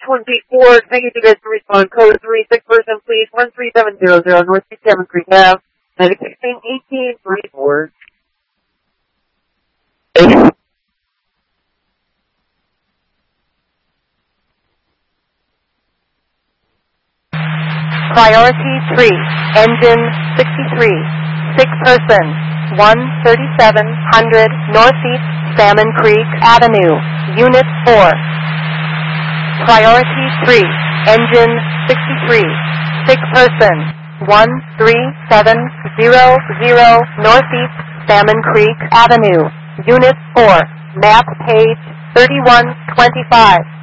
24, thank you guys to respond. Code 36 person, please. 13700 North 7th Street Ave. 961834. Priority 3, engine 63, 6 person, 13700 Northeast Salmon Creek Avenue, Unit 4. Priority 3, engine 63, 6 person, 13700 Northeast Salmon Creek Avenue, Unit 4, map page 3125.